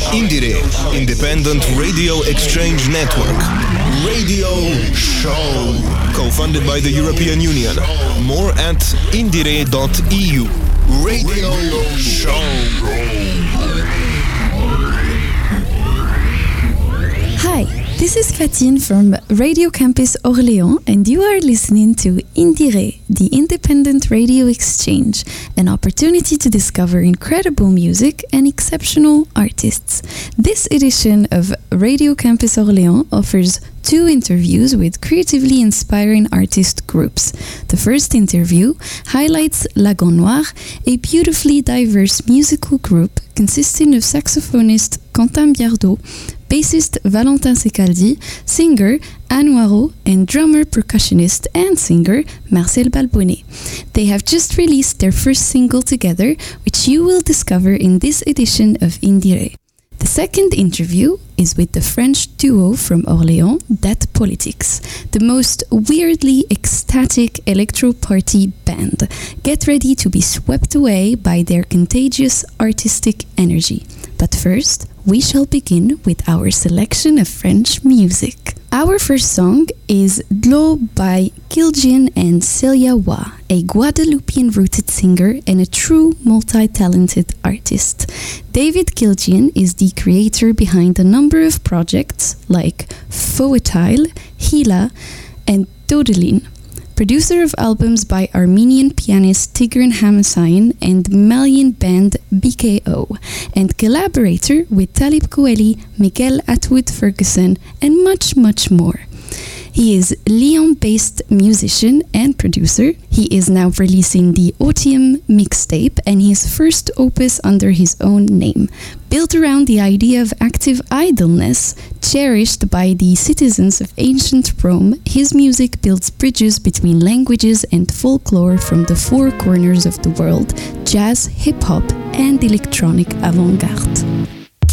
Indire, Independent Radio Exchange Network. Radio Show. Co-funded by the European Union. More at indire.eu. Radio Show. Hi, this is Fatine from Radio Campus Orléans, and you are listening to Indire, the Independent Radio Exchange, an opportunity to discover incredible music and exceptional artists. This edition of Radio Campus Orléans offers 2 interviews with creatively inspiring artist groups. The first interview highlights Lagon Noir, a beautifully diverse musical group consisting of saxophonist Quentin Biardot, bassist Valentin Secaldi, singer Anne Noiro, and drummer, percussionist, and singer Marcel Balbonnet. They have just released their first single together, which you will discover in this edition of Indire. The second interview is with the French duo from Orléans, Dat Politics, the most weirdly ecstatic electro-party band. Get ready to be swept away by their contagious artistic energy. But first, we shall begin with our selection of French music. Our first song is Dlo by Kiljian and Celia Wa, a Guadeloupean-rooted singer and a true multi-talented artist. David Kiljian is the creator behind a number of projects like Foetile, Hila, and Dodelin. Producer of albums by Armenian pianist Tigran Hamasyan and Malian band BKO, and collaborator with Talib Kweli, Miguel Atwood Ferguson, and much, much more. He is Lyon-based musician and producer. He is now releasing the Otium mixtape and his first opus under his own name. Built around the idea of active idleness, cherished by the citizens of ancient Rome, his music builds bridges between languages and folklore from the 4 corners of the world: jazz, hip-hop, and electronic avant-garde.